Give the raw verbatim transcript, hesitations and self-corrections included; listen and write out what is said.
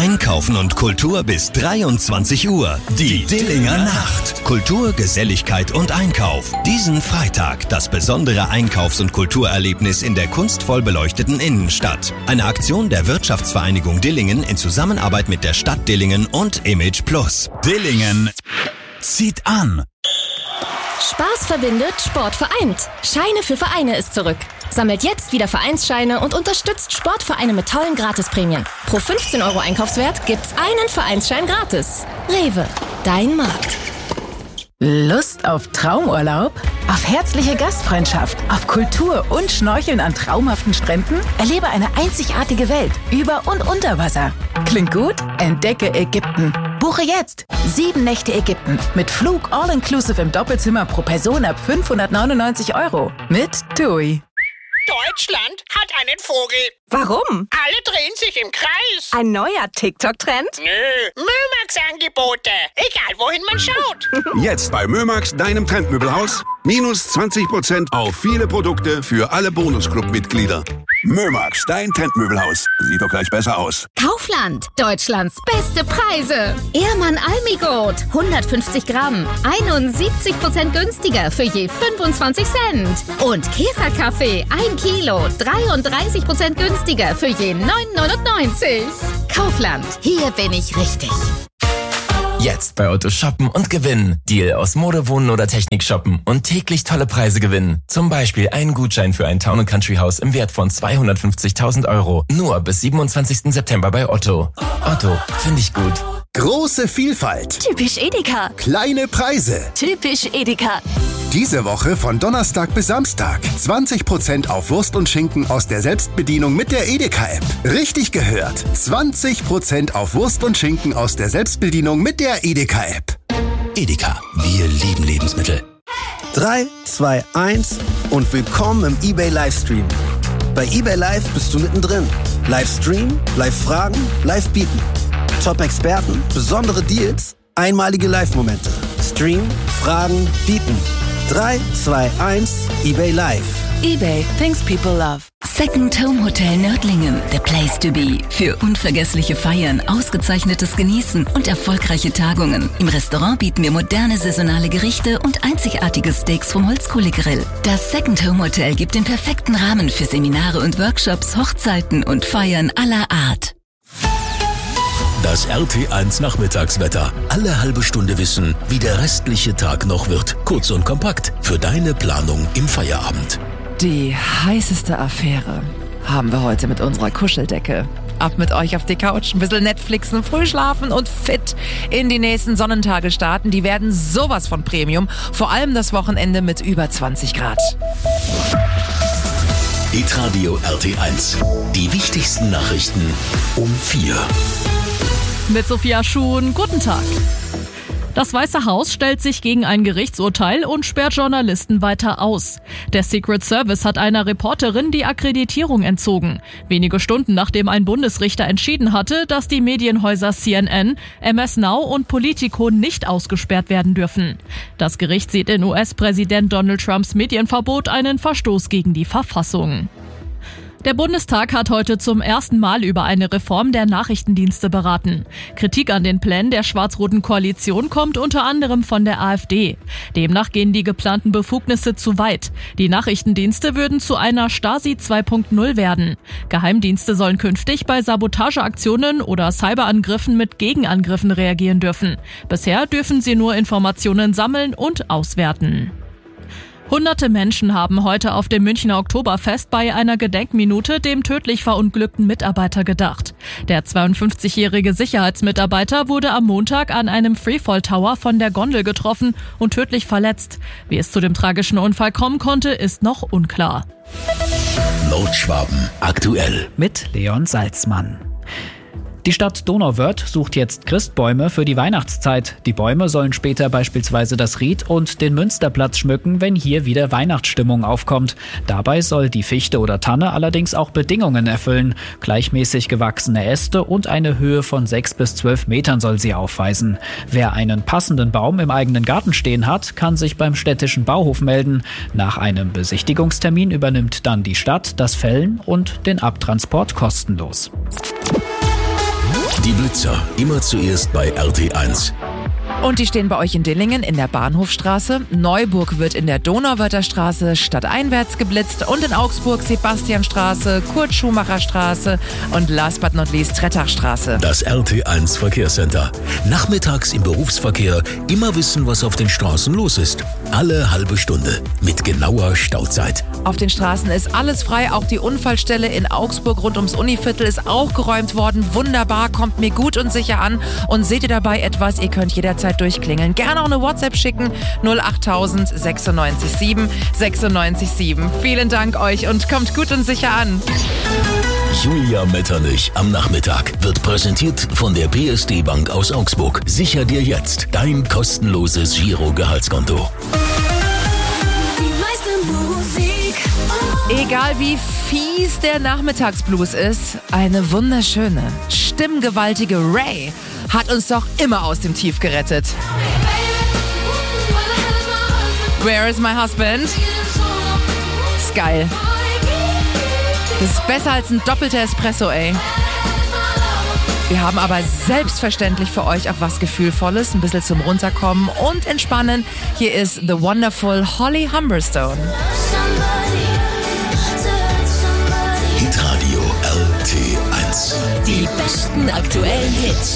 Einkaufen und Kultur bis dreiundzwanzig Uhr. Die Dillinger Nacht. Kultur, Geselligkeit und Einkauf. Diesen Freitag das besondere Einkaufs- und Kulturerlebnis in der kunstvoll beleuchteten Innenstadt. Eine Aktion der Wirtschaftsvereinigung Dillingen in Zusammenarbeit mit der Stadt Dillingen und Image Plus. Dillingen zieht an. Spaß verbindet, Sport vereint. Scheine für Vereine ist zurück. Sammelt jetzt wieder Vereinsscheine und unterstützt Sportvereine mit tollen Gratisprämien. Pro fünfzehn Euro Einkaufswert gibt's einen Vereinsschein gratis. Rewe, dein Markt. Lust auf Traumurlaub? Auf herzliche Gastfreundschaft? Auf Kultur und Schnorcheln an traumhaften Stränden? Erlebe eine einzigartige Welt über und unter Wasser. Klingt gut? Entdecke Ägypten. Buche jetzt sieben Nächte Ägypten mit Flug all-inclusive im Doppelzimmer pro Person ab fünfhundertneunundneunzig Euro mit TUI. Deutschland hat einen Vogel. Warum? Alle drehen sich im Kreis. Ein neuer TikTok-Trend? Nö, Mömax-Angebote. Egal, wohin man schaut. Jetzt bei Mömax, deinem Trendmöbelhaus. Minus zwanzig Prozent auf viele Produkte für alle Bonusclub-Mitglieder. Mömax, dein Trendmöbelhaus. Sieht doch gleich besser aus. Kaufland, Deutschlands beste Preise. Ehrmann Almigold, hundertfünfzig Gramm, einundsiebzig Prozent günstiger für je fünfundzwanzig Cent. Und Käferkaffee, ein Kilo, dreiunddreißig Prozent günstiger für je neun neunundneunzig. Kaufland, hier bin ich richtig. Jetzt bei Otto shoppen und gewinnen. Deal aus Mode, Wohnen oder Technik shoppen und täglich tolle Preise gewinnen. Zum Beispiel einen Gutschein für ein Town and Country Haus im Wert von zweihundertfünfzigtausend Euro. Nur bis siebenundzwanzigsten September bei Otto. Otto, finde ich gut. Große Vielfalt. Typisch Edeka. Kleine Preise. Typisch Edeka. Diese Woche von Donnerstag bis Samstag. zwanzig Prozent auf Wurst und Schinken aus der Selbstbedienung mit der Edeka-App. Richtig gehört. zwanzig Prozent auf Wurst und Schinken aus der Selbstbedienung mit der Edeka-App. Edeka, wir lieben Lebensmittel. drei, zwei, eins und willkommen im eBay Livestream. Bei eBay Live bist du mittendrin. Livestream, Live-Fragen, Live-Bieten. Top-Experten, besondere Deals, einmalige Live-Momente. Stream, Fragen, Bieten. drei, zwei, eins, eBay Live. eBay, things people love. Second Home Hotel Nördlingen, the place to be. Für unvergessliche Feiern, ausgezeichnetes Genießen und erfolgreiche Tagungen. Im Restaurant bieten wir moderne saisonale Gerichte und einzigartige Steaks vom Holzkohlegrill. Das Second Home Hotel gibt den perfekten Rahmen für Seminare und Workshops, Hochzeiten und Feiern aller Art. Das R T eins Nachmittagswetter. Alle halbe Stunde wissen, wie der restliche Tag noch wird. Kurz und kompakt für deine Planung im Feierabend. Die heißeste Affäre haben wir heute mit unserer Kuscheldecke. Ab mit euch auf die Couch, ein bisschen Netflixen, früh schlafen und fit in die nächsten Sonnentage starten. Die werden sowas von Premium, vor allem das Wochenende mit über zwanzig Grad. Hitradio R T eins. Die wichtigsten Nachrichten um vier. Mit Sophia Schuhn, guten Tag. Das Weiße Haus stellt sich gegen ein Gerichtsurteil und sperrt Journalisten weiter aus. Der Secret Service hat einer Reporterin die Akkreditierung entzogen. Wenige Stunden nachdem ein Bundesrichter entschieden hatte, dass die Medienhäuser C N N, M S Now und Politico nicht ausgesperrt werden dürfen. Das Gericht sieht in U S-Präsident Donald Trumps Medienverbot einen Verstoß gegen die Verfassung. Der Bundestag hat heute zum ersten Mal über eine Reform der Nachrichtendienste beraten. Kritik an den Plänen der schwarz-roten Koalition kommt unter anderem von der AfD. Demnach gehen die geplanten Befugnisse zu weit. Die Nachrichtendienste würden zu einer Stasi zwei Punkt null werden. Geheimdienste sollen künftig bei Sabotageaktionen oder Cyberangriffen mit Gegenangriffen reagieren dürfen. Bisher dürfen sie nur Informationen sammeln und auswerten. Hunderte Menschen haben heute auf dem Münchner Oktoberfest bei einer Gedenkminute dem tödlich verunglückten Mitarbeiter gedacht. Der zweiundfünfzigjährige Sicherheitsmitarbeiter wurde am Montag an einem Freefall Tower von der Gondel getroffen und tödlich verletzt. Wie es zu dem tragischen Unfall kommen konnte, ist noch unklar. Nordschwaben aktuell. Mit Leon Salzmann. Die Stadt Donauwörth sucht jetzt Christbäume für die Weihnachtszeit. Die Bäume sollen später beispielsweise das Ried und den Münsterplatz schmücken, wenn hier wieder Weihnachtsstimmung aufkommt. Dabei soll die Fichte oder Tanne allerdings auch Bedingungen erfüllen. Gleichmäßig gewachsene Äste und eine Höhe von sechs bis zwölf Metern soll sie aufweisen. Wer einen passenden Baum im eigenen Garten stehen hat, kann sich beim städtischen Bauhof melden. Nach einem Besichtigungstermin übernimmt dann die Stadt das Fällen und den Abtransport kostenlos. Die Blitzer, immer zuerst bei R T eins. Und die stehen bei euch in Dillingen in der Bahnhofstraße. Neuburg wird in der Donauwörtherstraße stadteinwärts geblitzt und in Augsburg Sebastianstraße, Kurt-Schumacher-Straße und last but not least Trettachstraße. Das R T eins Verkehrscenter. Nachmittags im Berufsverkehr immer wissen, was auf den Straßen los ist. Alle halbe Stunde mit genauer Stauzeit. Auf den Straßen ist alles frei, auch die Unfallstelle in Augsburg rund ums Univiertel ist auch geräumt worden. Wunderbar, kommt mir gut und sicher an. Und seht ihr dabei etwas, ihr könnt jederzeit durchklingeln. Gerne auch eine WhatsApp schicken, null achttausend sechsundneunzig sieben sechsundneunzig sieben. Vielen Dank euch und kommt gut und sicher an. Julia Metternich am Nachmittag wird präsentiert von der P S D Bank aus Augsburg. Sicher dir jetzt dein kostenloses Giro-Gehaltskonto. Egal wie fies der Nachmittagsblues ist, eine wunderschöne, stimmgewaltige Ray hat uns doch immer aus dem Tief gerettet. Where is my husband? Ist geil. Das ist besser als ein doppelter Espresso, ey. Wir haben aber selbstverständlich für euch auch was Gefühlvolles, ein bisschen zum Runterkommen und Entspannen. Hier ist The Wonderful Holly Humberstone. Hitradio R T eins. Die besten aktuellen Hits.